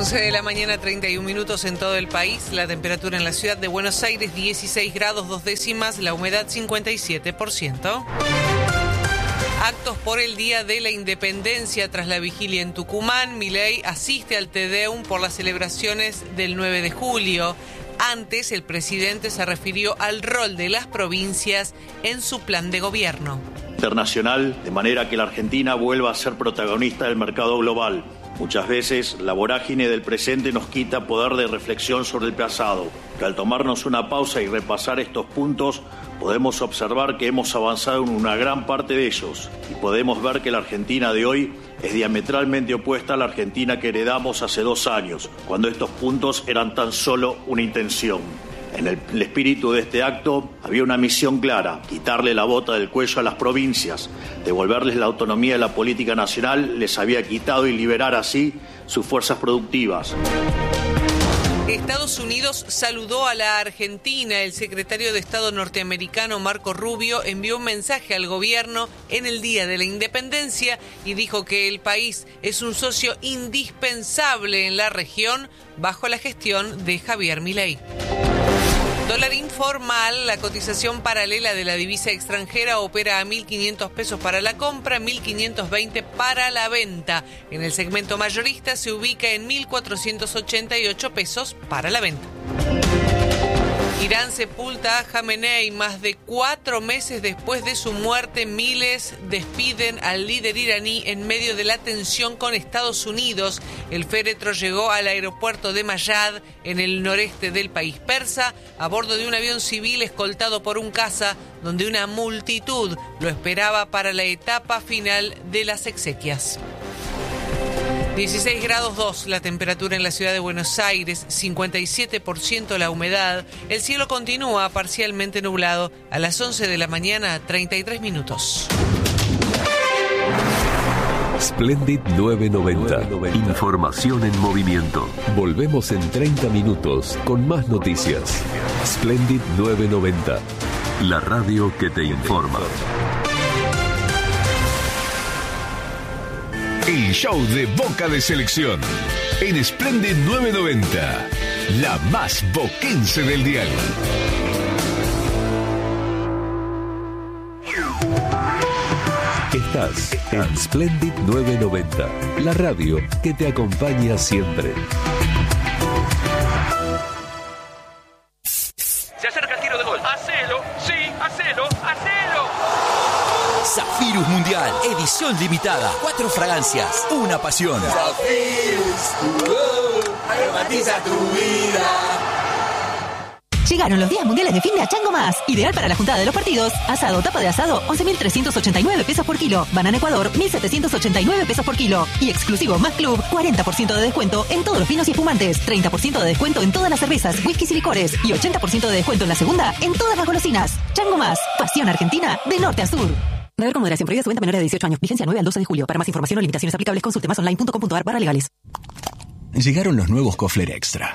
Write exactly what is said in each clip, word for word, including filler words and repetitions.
once de la mañana, treinta y un minutos en todo el país. La temperatura en la ciudad de Buenos Aires, dieciséis grados dos décimas, la humedad cincuenta y siete por ciento. Actos por el Día de la Independencia tras la vigilia en Tucumán. Milei asiste al Te Deum por las celebraciones del nueve de julio. Antes, el presidente se refirió al rol de las provincias en su plan de gobierno. Internacional, de manera que la Argentina vuelva a ser protagonista del mercado global. Muchas veces la vorágine del presente nos quita poder de reflexión sobre el pasado, que al tomarnos una pausa y repasar estos puntos, podemos observar que hemos avanzado en una gran parte de ellos y podemos ver que la Argentina de hoy es diametralmente opuesta a la Argentina que heredamos hace dos años, cuando estos puntos eran tan solo una intención. En el, el espíritu de este acto había una misión clara: quitarle la bota del cuello a las provincias, devolverles la autonomía de la política nacional, les había quitado y liberar así sus fuerzas productivas. Estados Unidos saludó a la Argentina. El secretario de Estado norteamericano Marco Rubio envió un mensaje al gobierno en el Día de la Independencia y dijo que el país es un socio indispensable en la región bajo la gestión de Javier Milei. Dólar informal, la cotización paralela de la divisa extranjera opera a mil quinientos pesos para la compra, mil quinientos veinte para la venta. En el segmento mayorista se ubica en mil cuatrocientos ochenta y ocho pesos para la venta. Irán sepulta a Jamenei. Más de cuatro meses después de su muerte, miles despiden al líder iraní en medio de la tensión con Estados Unidos. El féretro llegó al aeropuerto de Mayad, en el noreste del país persa, a bordo de un avión civil escoltado por un caza, donde una multitud lo esperaba para la etapa final de las exequias. dieciséis grados dos la temperatura en la ciudad de Buenos Aires, cincuenta y siete por ciento la humedad. El cielo continúa parcialmente nublado. A las once de la mañana, treinta y tres minutos. Splendid nueve noventa. Información en movimiento. Volvemos en treinta minutos con más noticias. Splendid nueve noventa. La radio que te informa. El show de Boca de Selección en Splendid nueve noventa, la más boquense del dial. Estás en Splendid nueve noventa, la radio que te acompaña siempre. Se acerca el tiro de gol. ¡Hacelo! ¡Sí! ¡Hacelo! ¡Hacelo! Zafirus Mundial, edición limitada. Cuatro fragancias, una pasión. Zafirus, tu gol, aromatiza tu vida. Llegaron los días mundiales de fin de a Chango Más. Ideal para la juntada de los partidos. Asado, tapa de asado, once mil trescientos ochenta y nueve pesos por kilo. Banana Ecuador, mil setecientos ochenta y nueve pesos por kilo. Y exclusivo Más Club, cuarenta por ciento de descuento en todos los vinos y espumantes. treinta por ciento de descuento en todas las cervezas, whiskies y licores. Y ochenta por ciento de descuento en la segunda en todas las golosinas. Chango Más, pasión argentina de norte a sur. Beber con moderación, prohibida su venta a menores de dieciocho años. Vigencia nueve al doce de julio. Para más información o limitaciones aplicables, consulte más online punto com punto a r barra legales. Llegaron los nuevos Kofler Extra.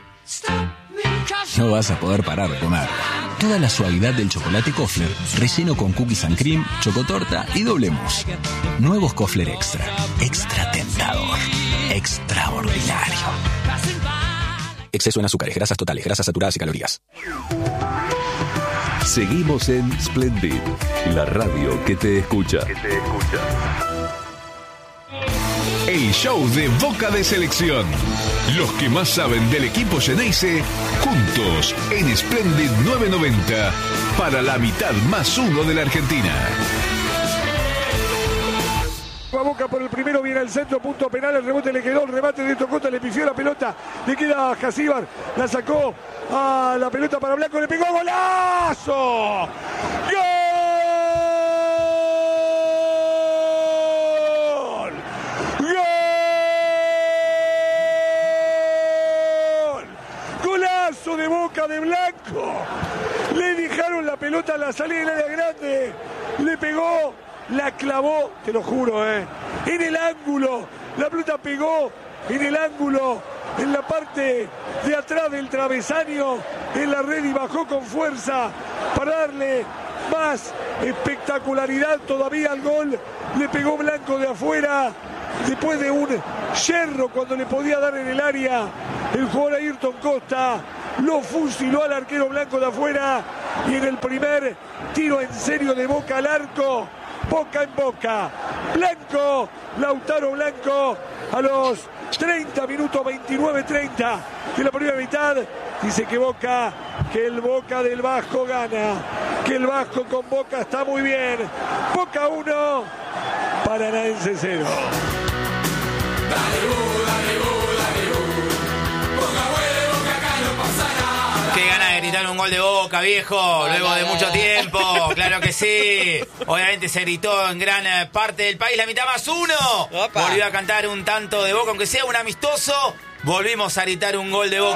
No vas a poder parar de comer. Toda la suavidad del chocolate Kofler, relleno con cookies and cream, chocotorta y doble mousse. Nuevos Kofler Extra. Extra tentador. Extraordinario. Exceso en azúcares, grasas totales, grasas saturadas y calorías. Seguimos en Splendid, la radio que te escucha. Que te escucha. El show de Boca de Selección. Los que más saben del equipo Geneise, juntos en Splendid nueve noventa para la mitad más uno de la Argentina. A Boca por el primero, viene el centro, punto penal, el rebote le quedó, el remate de Tocota, le pifió la pelota, le queda a Jasíbar, la sacó a la pelota para Blanco, le pegó, ¡golazo! ¡Gol! ¡Gol! ¡Golazo de Boca de Blanco! Le dejaron la pelota a la salida del área grande, le pegó, la clavó, te lo juro, eh, en el ángulo, la pelota pegó en el ángulo, en la parte de atrás del travesaño, en la red y bajó con fuerza para darle más espectacularidad todavía al gol. Le pegó Blanco de afuera después de un yerro cuando le podía dar en el área, el jugador Ayrton Costa lo fusiló al arquero Blanco de afuera, y en el primer tiro en serio de Boca al arco, Boca en Boca, Blanco, Lautaro Blanco, a los treinta minutos, veintinueve treinta de la primera mitad, dice que Boca, que el Boca del Vasco gana, que el Vasco con Boca está muy bien. Boca uno, Paranaense cero. Qué ganas de gritar un gol de Boca, viejo, luego de mucho tiempo, claro que sí. Obviamente se gritó en gran parte del país, la mitad más uno. Opa. Volvió a cantar un tanto de Boca, aunque sea un amistoso, volvimos a gritar un gol de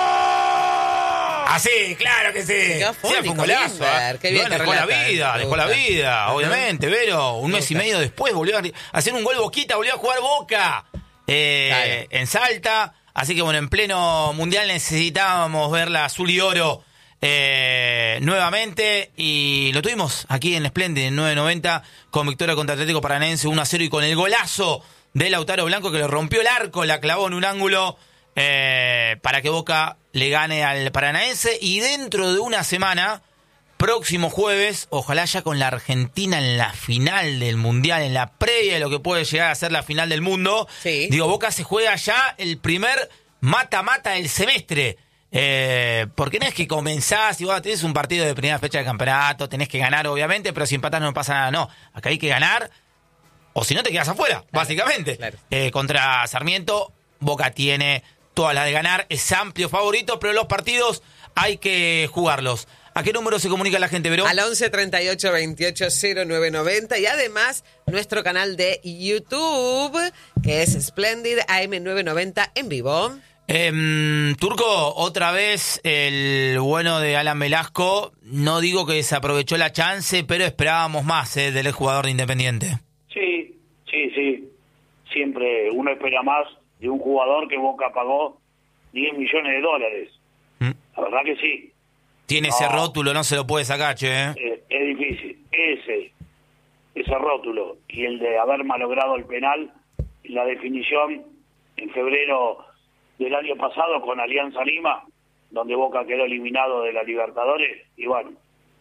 Boca. Así, claro que sí. Sí, fue un golazo. ¿eh? Qué bien, no, dejó la vida, dejó la vida, uh-huh. obviamente, Vero. Un mes y medio después volvió a hacer un gol Boquita, volvió a jugar Boca eh, en Salta. Así que bueno, en pleno mundial necesitábamos verla azul y oro eh, nuevamente, y lo tuvimos aquí en Splendid en nueve noventa con victoria contra Atlético Paranaense uno a cero, y con el golazo de Lautaro Blanco, que le rompió el arco, la clavó en un ángulo eh, para que Boca le gane al Paranaense. Y dentro de una semana, próximo jueves, ojalá ya con la Argentina en la final del Mundial, en la previa de lo que puede llegar a ser la final del mundo. Sí. Digo, Boca se juega ya el primer mata-mata del semestre. Eh, porque no es que comenzás y vos tenés un partido de primera fecha de campeonato, tenés que ganar obviamente, pero si empatás no pasa nada. No, acá hay que ganar, o si no te quedas afuera, claro, básicamente. Claro. Eh, contra Sarmiento, Boca tiene todas las de ganar, es amplio favorito, pero los partidos hay que jugarlos. ¿A qué número se comunica la gente, Verón? Al once treinta y ocho veintiocho cero nueve noventa, y además nuestro canal de YouTube, que es Splendid A M nueve noventa en vivo. Eh, Turco, otra vez el bueno de Alan Velasco, no digo que desaprovechó la chance, pero esperábamos más eh, del jugador de Independiente. Sí, sí, sí. Siempre uno espera más de un jugador que Boca pagó diez millones de dólares. ¿Mm? La verdad que sí. Tiene no, ese rótulo, no se lo puede sacar, che. ¿eh? Es, es difícil. Ese, ese rótulo y el de haber malogrado el penal, la definición en febrero del año pasado con Alianza Lima, donde Boca quedó eliminado de la Libertadores, y bueno,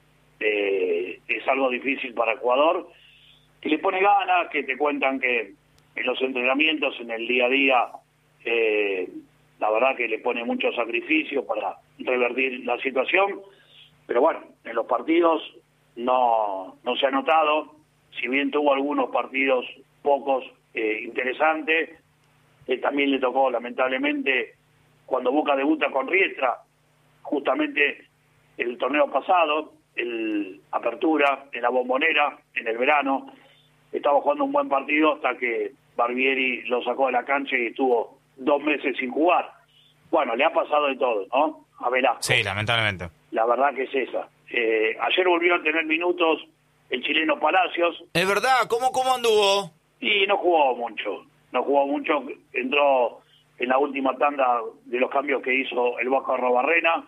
eh, es algo difícil para el jugador, que le pone ganas, que te cuentan que en los entrenamientos, en el día a día, eh, la verdad que le pone mucho sacrificio para revertir la situación, pero bueno, en los partidos no, no se ha notado, si bien tuvo algunos partidos pocos eh, interesantes, eh, también le tocó lamentablemente cuando Boca debuta con Riestra, justamente el torneo pasado, el Apertura, en la Bombonera, en el verano, estaba jugando un buen partido hasta que Barbieri lo sacó de la cancha y estuvo dos meses sin jugar. Bueno, le ha pasado de todo, ¿no? A Velasco. Sí, lamentablemente. La verdad que es esa. Eh, ayer volvió a tener minutos el chileno Palacios. Es verdad, ¿cómo, cómo anduvo? Y no jugó mucho, no jugó mucho, entró en la última tanda de los cambios que hizo el Vasco Arrobarrena,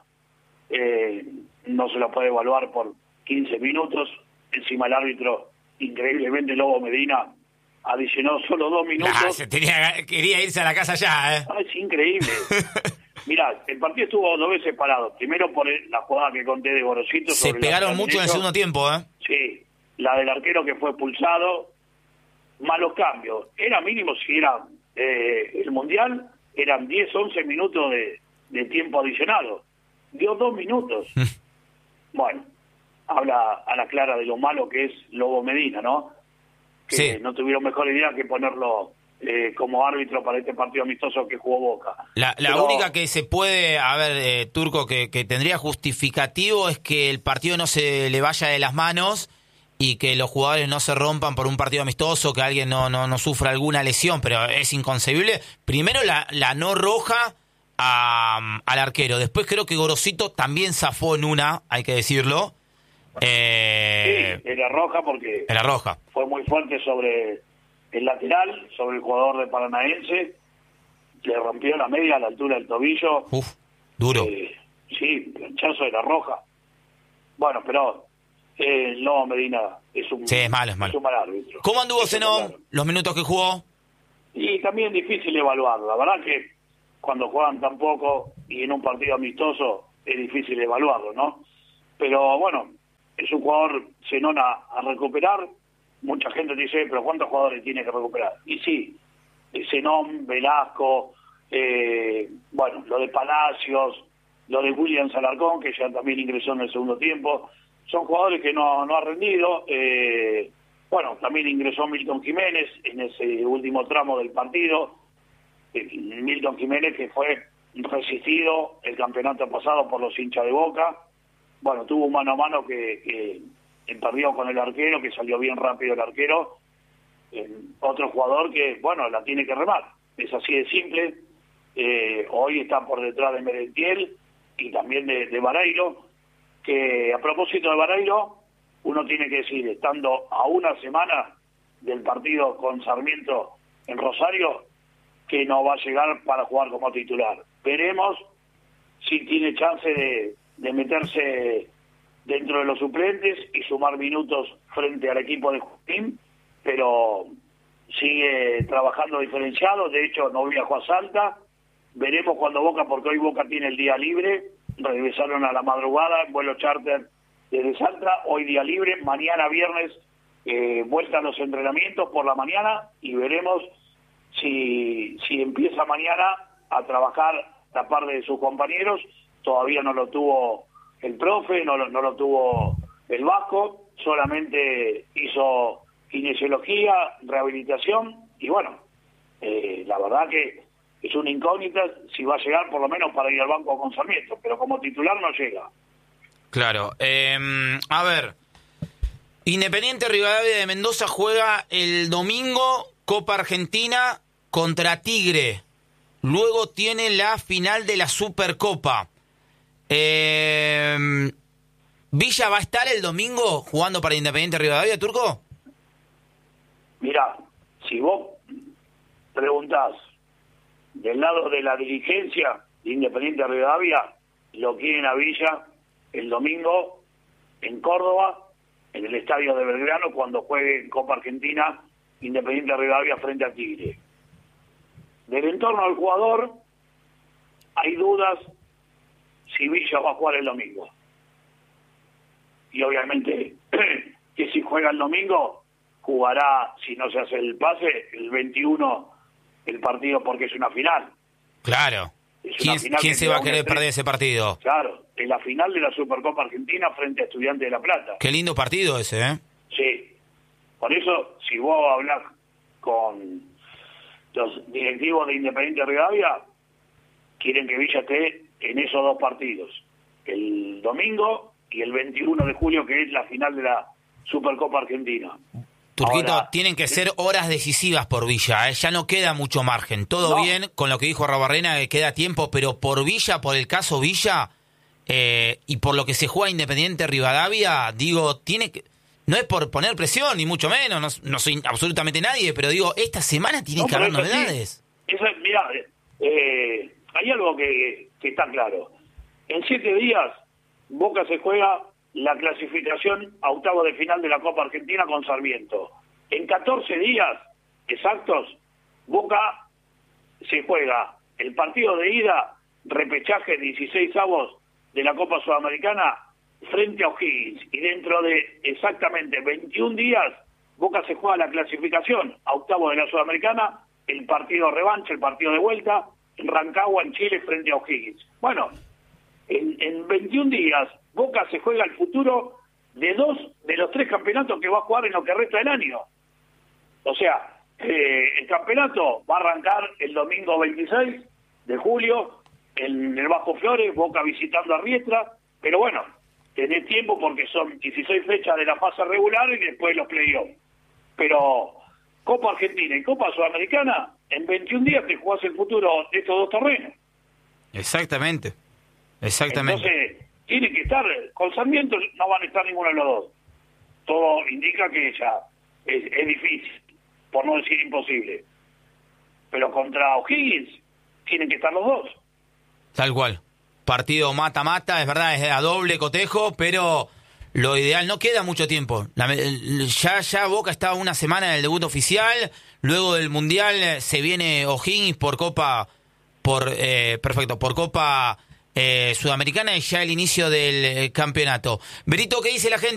eh, no se lo puede evaluar por quince minutos, encima el árbitro, increíblemente Lobo Medina, adicionó solo dos minutos. Ah, se tenía, quería irse a la casa ya, ¿eh? Ah, es increíble. Mirá, el partido estuvo dos veces parado. Primero por el, la jugada que conté de Gorosito. Se pegaron mucho en el segundo tiempo, ¿eh? Sí, la del arquero que fue expulsado. Malos cambios. Era mínimo si era eh, el Mundial, eran diez, once minutos de, de tiempo adicionado. Dio dos minutos. Bueno, habla a la clara de lo malo que es Lobo Medina, ¿no? Que sí. No tuvieron mejor idea que ponerlo eh, como árbitro para este partido amistoso que jugó Boca. La, la Pero, única que se puede, a ver, eh, Turco, que, que tendría justificativo es que el partido no se le vaya de las manos y que los jugadores no se rompan por un partido amistoso, que alguien no, no, no sufra alguna lesión, pero es inconcebible. Primero la, la no roja a, al arquero. Después creo que Gorosito también zafó en una, hay que decirlo. Eh, sí, era roja porque era roja. Fue muy fuerte sobre el lateral, sobre el jugador de Paranaense, le rompió la media a la altura del tobillo. Uf, duro. Eh, sí, planchazo era roja. Bueno, pero eh, no, Medina es un, sí, es malo, es malo. Es un mal árbitro. ¿Cómo anduvo Zenón los minutos que jugó? Y también difícil evaluarlo. La verdad que cuando juegan tan poco y en un partido amistoso es difícil evaluarlo, ¿no? Pero bueno, es un jugador Zenón a, a recuperar. Mucha gente dice, pero ¿cuántos jugadores tiene que recuperar? Y sí, Zenón, Velasco, eh, bueno, lo de Palacios, lo de Williams Alarcón, que ya también ingresó en el segundo tiempo. Son jugadores que no, no ha rendido. Eh, bueno, también ingresó Milton Jiménez en ese último tramo del partido. Eh, Milton Jiménez, que fue resistido el campeonato pasado por los hinchas de Boca. Bueno, tuvo un mano a mano que, que, que perdió con el arquero, que salió bien rápido el arquero. Eh, otro jugador que, bueno, la tiene que remar. Es así de simple. Eh, hoy está por detrás de Merentiel y también de, de Vareiro, que a propósito de Vareiro, uno tiene que decir, estando a una semana del partido con Sarmiento en Rosario, que no va a llegar para jugar como titular. Veremos si tiene chance de, de meterse dentro de los suplentes y sumar minutos frente al equipo de Junín, pero sigue trabajando diferenciado. De hecho, no viajó a Salta. Veremos cuando Boca, porque hoy Boca tiene el día libre. Regresaron a la madrugada en vuelo charter desde Salta, hoy día libre. Mañana viernes eh, vuelta a los entrenamientos por la mañana y veremos si, si empieza mañana a trabajar la parte de sus compañeros. Todavía no lo tuvo el profe, no lo, no lo tuvo el Vasco, solamente hizo kinesiología, rehabilitación y bueno, eh, la verdad que es una incógnita si va a llegar por lo menos para ir al banco con Sarmiento, pero como titular no llega. Claro. Eh, a ver, Independiente Rivadavia de Mendoza juega el domingo Copa Argentina contra Tigre. Luego tiene la final de la Supercopa. Eh, ¿Villa va a estar el domingo jugando para Independiente Rivadavia, Turco? Mirá, si vos preguntás del lado de la dirigencia de Independiente Rivadavia, lo quieren a Villa el domingo en Córdoba, en el estadio de Belgrano, cuando juegue en Copa Argentina Independiente Rivadavia frente a Tigre. Del entorno al jugador hay dudas si Villa va a jugar el domingo. Y obviamente que si juega el domingo, jugará, si no se hace el pase, el veintiuno el partido, porque es una final. Claro. ¿Quién, ¿quién se va a querer perder ese partido? Claro, es la final de la Supercopa Argentina frente a Estudiantes de La Plata. Qué lindo partido ese, ¿eh? Sí. Por eso, si vos hablas con los directivos de Independiente Rivadavia, quieren que Villa esté en esos dos partidos. El domingo y el veintiuno de julio, que es la final de la Supercopa Argentina. Turquito, ahora, tienen que ser horas decisivas por Villa, ¿eh? Ya no queda mucho margen. Todo no. Bien con lo que dijo Rabarrena, que queda tiempo, pero por Villa, por el caso Villa, eh, y por lo que se juega Independiente Rivadavia, digo, tiene que... No es por poner presión, ni mucho menos, no, no soy absolutamente nadie, pero digo, esta semana tienen no, que haber novedades. Sí. Eso, mirá, eh, hay algo que, que está claro. En siete días, Boca se juega la clasificación a octavo de final de la Copa Argentina con Sarmiento. En catorce días exactos, Boca se juega el partido de ida, repechaje dieciséis avos de la Copa Sudamericana frente a O'Higgins. Y dentro de exactamente veintiún días, Boca se juega la clasificación a octavo de la Sudamericana, el partido revancha, el partido de vuelta, en Rancagua, en Chile, frente a O'Higgins. Bueno, en, en veintiún días, Boca se juega el futuro de dos de los tres campeonatos que va a jugar en lo que resta del año. O sea, eh, el campeonato va a arrancar el domingo veintiséis de julio en el Bajo Flores, Boca visitando a Riestra, pero bueno, tenés tiempo porque son dieciséis fechas de la fase regular y después los playoffs. Pero Copa Argentina y Copa Sudamericana, en veintiún días te jugás el futuro de estos dos torneos. Exactamente, exactamente. Entonces, tiene que estar, con Sarmiento no van a estar ninguno de los dos. Todo indica que ya es, es difícil, por no decir imposible. Pero contra O'Higgins tienen que estar los dos. Tal cual. Partido mata-mata, es verdad, es a doble cotejo, pero lo ideal, no queda mucho tiempo. La, ya, ya Boca está una semana en el debut oficial, luego del Mundial se viene O'Higgins por Copa, por eh, perfecto, por Copa eh, Sudamericana y ya el inicio del eh, campeonato. Berito, ¿qué dice la gente?